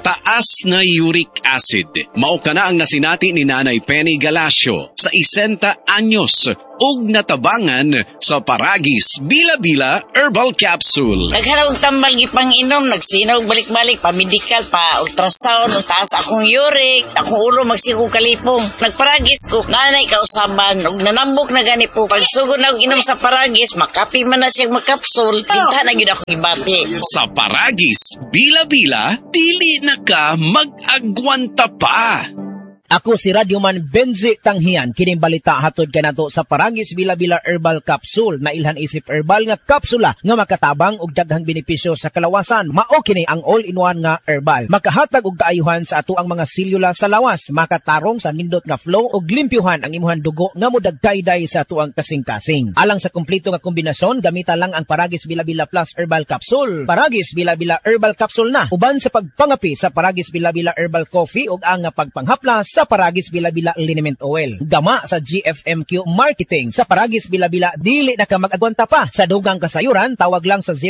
taas na uric acid. Mao kana ang nasinati ni Nanay Penny Galasio sa 60 anyos ug natabangan sa Paragis Bila-Bila Herbal Capsule. Naghanap tambal ipang-inom, nagsinaw balik-balik, pa-medical, pa-ultrasound, taas akong uric, akong ulo magsikong kalipong. Nagparagis ko, nanay kausaban, ug nanambok na gani po. Pagsugod na inom sa Paragis, makapi man na siyang magkapsul, hinta na yun ako ibati. Sa Paragis Bila-Bila, dili na ka mag-agwanta pa. Ako si Radyoman Benji Tanghian, kining balita hatod kanato sa Paragis Bila-Bila Herbal Capsule na ilhan isip herbal nga kapsula nga makatabang og daghang benepisyo sa kalawasan. Mao kini ang all-in-one nga herbal. Makahatag og kaayuhan sa ato ang mga selula sa lawas, makatarong sa nindot nga flow og limpyuhan ang imuhang dugo nga modagkayday sa ato ang kasing-kasing. Alang sa kumpleto nga kombinasyon, gamita lang ang Paragis Bila-Bila Plus Herbal Capsule. Paragis Bila-Bila Herbal Capsule na uban sa pagpangapi sa Paragis Bila-Bila Herbal Coffee ug ang pagpanghaplas sa Paragis Bila-Bila Liniment Oil. Gama sa GFMQ Marketing. Sa Paragis Bila-Bila, dili na ka mag-agwanta pa. Sa dugang kasayuran, tawag lang sa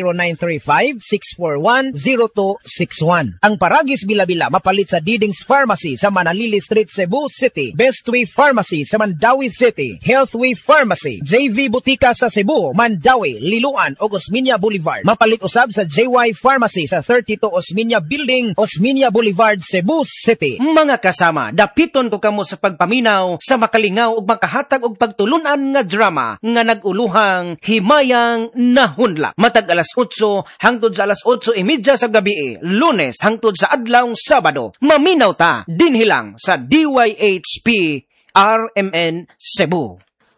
0935-641-0261. Ang Paragis Bila-Bila mapalit sa Diding's Pharmacy sa Manalili Street, Cebu City. Bestway Pharmacy sa Mandawi City. Healthway Pharmacy. JV Butika sa Cebu, Mandawi, Liloan o Osmeña Boulevard. Mapalit usab sa JY Pharmacy sa 32 Osmeña Building, Osmeña Boulevard, Cebu City. Mga kasama, piton ko kamo sa pagpaminaw, sa makalingaw ug makahatag og pagtulunan nga drama nga naguluhang Himayang Nahunlak. Matag alas 8 hangtod sa alas 8:30 sa gabi, Lunes hangtod sa adlawng Sabado. Maminaw ta dinhi lang sa DYHP RMN Cebu.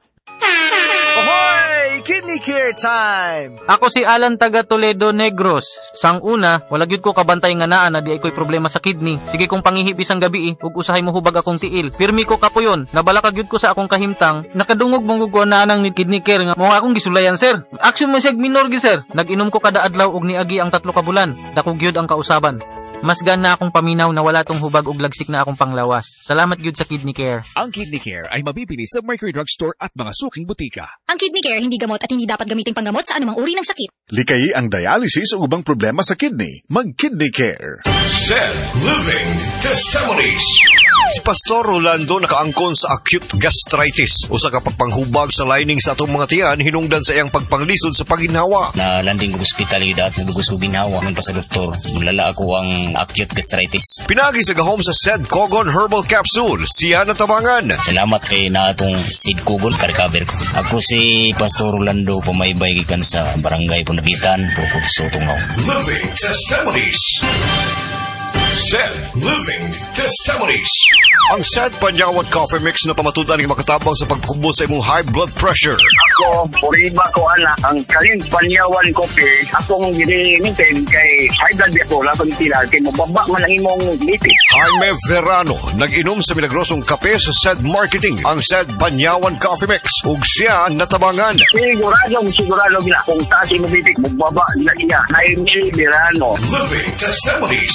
Ahoy! Kidney Care time! Ako si Alan taga Toledo Negros. Sang una, wala gyud ko kabantay nga naa na di ay ko'y problema sa kidney. Sige kong pangihip isang gabi ug usahay mo hubag akong tiil. Pirmi ko kapuyon, nabalaka gyud ko sa akong kahimtang. Nakadungog mong guguan na anang ni Kidney Care nga mo akong gisulayan sir. Action mo siyag minor gi sir. Nag-inom ko kada adlaw ug niagi ang 3 ka bulan. Dako gyud ang kausaban. Mas gana akong paminaw na wala tong hubag ug lagsik na akong panglawas. Salamat gyud sa Kidney Care. Ang Kidney Care ay mabibili sa Mercury Drugstore at mga suking butika. Ang Kidney Care hindi gamot at hindi dapat gamiting panggamot sa anumang uri ng sakit. Likayi ang dialysis o ubang problema sa kidney. Mag-Kidney Care. Said Living Testimonies. Si Pastor Rolando nakaangkon sa acute gastritis o sa kapagpanghubag sa lining sa atong mga tiyan hinungdan sa iyang pagpanglisod sa paginhawa. Na landing ko ospitalidad at nagugos ko ginhawa ng pa sa doktor. Mulala ako ang acute gastritis. Pinagi sa gahom sa Said Kogon Herbal Capsule. Siya natabangan. Salamat kay na atong Said Kogon ka-recover ko. Ako si Pastor Rolando pamaybay gikan sa barangay Punagitan, Bukod sa Tungaw. Living Testimonies. Said Living Testimonies. Ang Sad Panyawat Coffee Mix na pamatudan ng makatabang sa pagkubo sa imong high blood pressure. Ako, puriba ko anak, ang kaling Panyawan Coffee, akong gini-maintain kay high blood ako, lapang tila, kay mababa man ang imong lipid. Jaime Verano, nag-inom sa milagrosong kape sa Sad Marketing, ang Sad Panyawan Coffee Mix, ug siya natabangan. Sigurado gina, kung tasi mo bibig, magbaba na siya. Jaime Verano. Living Testimonies.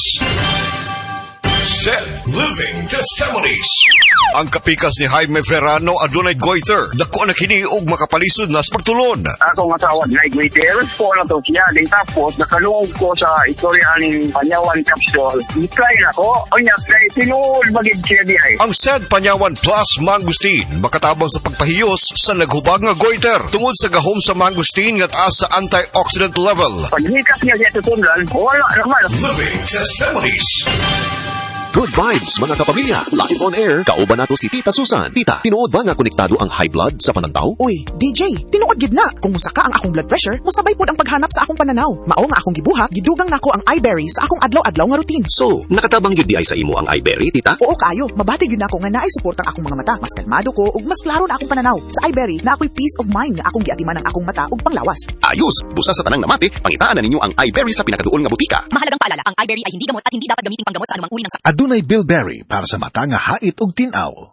Said Living Testimonies. Ang kapikas ni Jaime Verano adunay goiter. Dako na kini og makapalisod na sa pagtulon. Ako nga tawag na goiter. Po na to siya. Din tapos nakalungog ko sa istorya ng Panyawan Capsule. I-try na ko. Onya, kay tinuod magig siya di ay. Ang Said Panyawan Plus Mangustin makatabang sa pagpahiyos sa naghubag nga goiter. Tungod sa gahom sa mangustin nga taas sa antioxidant level. Paghikas niya siya tutundan, wala naman. Living Testimonies. Good vibes, mga kapamilya. Live on air, kauban nato si Tita Susan. Tita, tinuod ba nga konektado ang high blood sa panantaw? Uy, DJ, tinuod gid na. Kung musaka ang akong blood pressure, musabay pod ang paghanap sa akong pananaw. Mao nga akong gibuhat, gidugang nako ang iBerry sa akong adlaw-adlaw nga routine. So, nakatabang gyud di ay sa imo ang iBerry, Tita? Oo kayo, mabati gyud nako nga naay support ang akong mga mata. Mas kalmado ko ug mas klaro na akong pananaw. Sa iBerry, na ako'y peace of mind nga akong giatiman ang akong mata ug panglawas. Ayos, busa sa tanang namati, pangitaan na ninyo ang iBerry sa pinakaduol nga butika. Mahalagang paalala, ang iBerry ay hindi gamot at hindi dapat gamiting panggamot sa anumang uri ng sakit. Adunay bilberry para sa mata nga hait ug tinaw.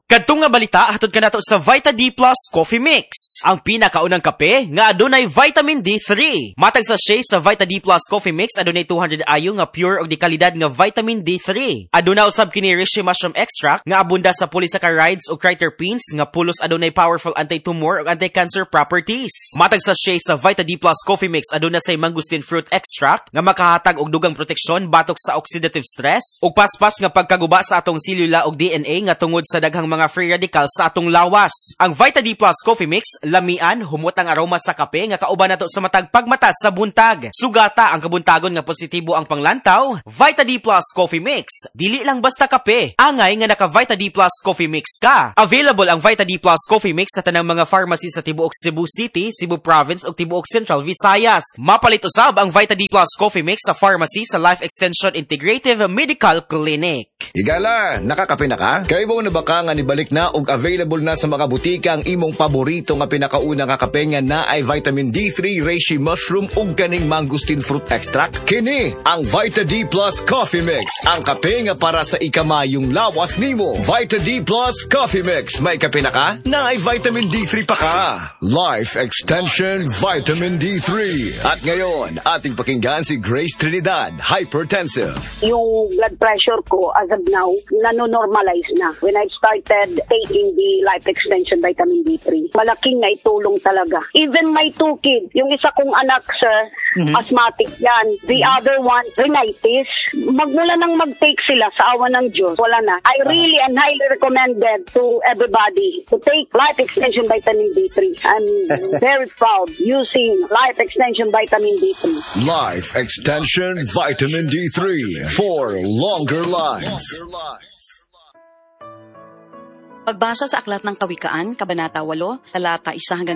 Kadtong nga balita hatod kanato sa Vita D Plus Coffee Mix, ang pinakaunang kape nga adunay vitamin D3. Matag sa shea sa Vita D Plus Coffee Mix adunay 200 IU nga pure og di kalidad nga vitamin D3. Aduna usab kini reishi mushroom extract nga abunda sa polysaccharides ug triterpenes nga pulos adunay powerful anti-tumor ug anti-cancer properties. Matag sa shea sa Vita D Plus Coffee Mix aduna say mangosteen fruit extract nga makahatag og dugang proteksyon batok sa oxidative stress ug paspas nga pagkaguba sa atong selula ug DNA nga tungod sa daghang mga free radicals sa atong lawas. Ang Vita D Plus Coffee Mix, lamian, humot ang aroma sa kape nga kauban nato sa matag pagmata sa buntag. Sugata ang kabuntagon nga positibo ang panglantaw. Vita D Plus Coffee Mix, dili lang basta kape. Angay nga naka Vita D Plus Coffee Mix ka. Available ang Vita D Plus Coffee Mix sa tanang mga pharmacy sa tibuok Cebu City, Cebu Province ug tibuok Central Visayas. Mapalit usab ang Vita D Plus Coffee Mix sa pharmacy sa Life Extension Integrative Medical Clinic. Igala, nakakape na ka? Kay mo na baka nga nibalik na ug available na sa mga butika ang imong paborito nga pinakauna nga kape nga naay vitamin D3, reishi mushroom ug kaning mangosteen fruit extract? Kini ang Vita D Plus Coffee Mix, ang kape nga para sa ikamayong lawas nimo. Vita D Plus Coffee Mix, may kape na ka? Naay vitamin D3 pa ka. Life Extension Vitamin D3. At ngayon, ating pakinggan si Grace Trinidad, hypertensive. Yung blood pressure ko as of now, nanonormalize na. When I started taking the Life Extension Vitamin D3, malaking naitulong talaga. Even my 2 kids, yung isa kong anak, sir, asthmatic yan. The other one, rhinitis. Magmula nang mag-take sila sa awa ng Diyos, wala na. I really and highly recommended to everybody to take Life Extension Vitamin D3. I'm very proud using Life Extension Vitamin D3. Life Extension Vitamin D3 for longer life. Pagbasa sa Aklat ng Kawikaan, Kabanata 8, Talata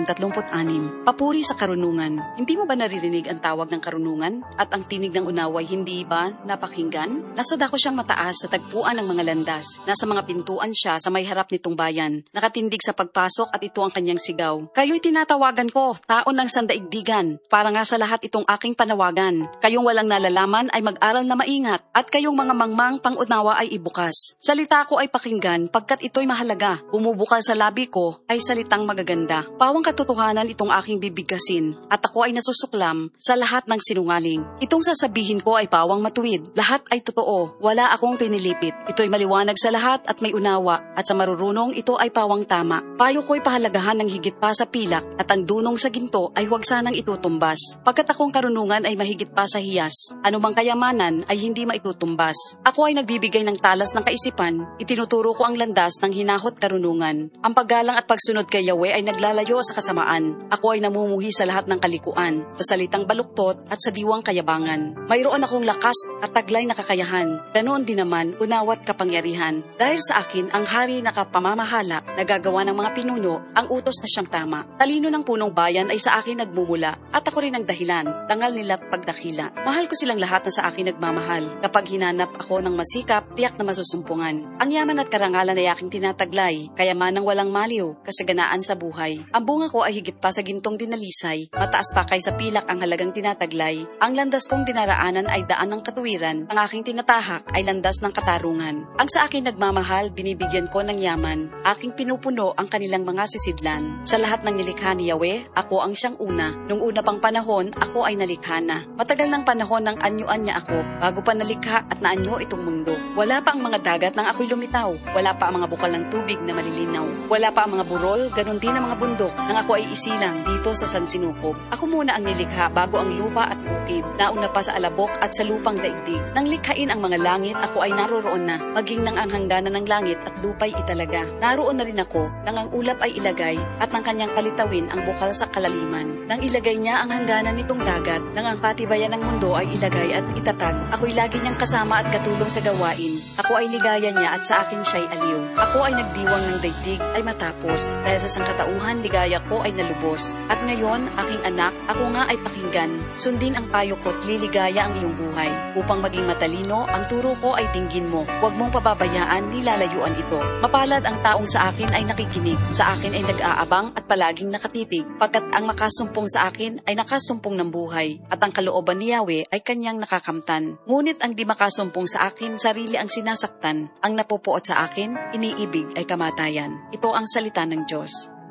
1-36. Papuri sa karunungan. Hindi mo ba naririnig ang tawag ng karunungan? At ang tinig ng unaway hindi ba napakinggan? Nasa dako siyang mataas sa tagpuan ng mga landas. Nasa mga pintuan siya sa may harap nitong bayan. Nakatindig sa pagpasok at ito ang kanyang sigaw. Kayo'y tinatawagan ko, taon ng sandaigdigan. Para nga sa lahat itong aking panawagan. Kayong walang nalalaman ay mag-aral na maingat. At kayong mga mangmang pangunawa ay ibukas. Salita ko ay pakinggan pagkat ito'y mahalaga. Bumubukal sa labi ko ay salitang magaganda. Pawang katotohanan itong aking bibigasin at ako ay nasusuklam sa lahat ng sinungaling. Itong sasabihin ko ay pawang matuwid. Lahat ay totoo. Wala akong pinilipit. Ito'y maliwanag sa lahat at may unawa at sa marurunong ito ay pawang tama. Payo ko'y pahalagahan ng higit pa sa pilak at ang dunong sa ginto ay huwag sanang itutumbas. Pagkat akong karunungan ay mahigit pa sa hiyas. Anumang kayamanan ay hindi maitutumbas. Ako ay nagbibigay ng talas ng kaisipan. Itinuturo ko ang landas ng hinahot karunungan. Ang paggalang at pagsunod kay Yahweh ay naglalayo sa kasamaan. Ako ay namumuhi sa lahat ng kalikuan, sa salitang baluktot at sa diwang kayabangan. Mayroon akong lakas at taglay na kakayahan. Ganoon din naman, unawat kapangyarihan. Dahil sa akin, ang hari na kapamamahala, nagagawa ng mga pinuno, ang utos na siyang tama. Talino ng punong bayan ay sa akin nagmumula, at ako rin ang dahilan, dangal nila't pagdakila. Mahal ko silang lahat na sa akin nagmamahal. Kapag hinanap ako ng masikap, tiyak na masusumpungan. Ang yaman at karangalan ay aking tinataglay. Kayamanang walang maliw, kasaganaan sa buhay. Ang bunga ko ay higit pa sa gintong dinalisay, mataas pa kaysa pilak ang halagang tinataglay. Ang landas kong dinaraanan ay daan ng katuwiran, ang aking tinatahak ay landas ng katarungan. Ang sa akin nagmamahal, binibigyan ko ng yaman, aking pinupuno ang kanilang mga sisidlan. Sa lahat ng nilikha ni Yahweh, ako ang siyang una. Nung una pang panahon, ako ay nalikha na. Matagal ng panahon ng anyuan niya ako, bago pa nalikha at naanyo itong mundo. Wala pa ang mga dagat nang ako'y lumitaw. Wala pa ang mga bukal ng tubig na malilinaw. Wala pa ang mga burol, ganon din ang mga bundok nang ako ay isilang dito sa San Sinukob. Ako muna ang nilikha bago ang lupa at bukid. Nauna pa sa alabok at sa lupang daigdig. Nang likhain ang mga langit, ako ay naroroon na. Maging nang ang hangganan ng langit at lupa'y italaga. Naroon na rin ako nang ang ulap ay ilagay at nang kanyang kalitawin ang bukal sa kalaliman. Nang ilagay niya ang hangganan nitong dagat, nang ang patibayan ng mundo ay ilagay at itatag. Ako'y lagi niyang kasama at katulong sa gawain. Ako ay ligaya niya at sa akin siya'y aliw. Ako ay nagdiwang ng daigdig ay matapos. Dahil sa sangkatauhan, ligaya ko ay nalubos. At ngayon, aking anak, ako nga ay pakinggan. Sundin ang payo ko't liligaya ang iyong buhay. Upang maging matalino, ang turo ko ay dinggin mo. Huwag mong pababayaan, nilalayuan ito. Mapalad ang taong sa akin ay nakikinig. Sa akin ay nag-aabang at palaging nakatitig. Pagkat ang makasumpong sa akin ay nakasumpong ng buhay. At ang kalooban ni Yahweh ay kanyang nakakamtan. Ngunit ang di makasumpong sa akin, sarili ang sinasaktan. Ang napupuot sa akin, iniibig ay ay kamatayan. Ito ang salita ng Diyos.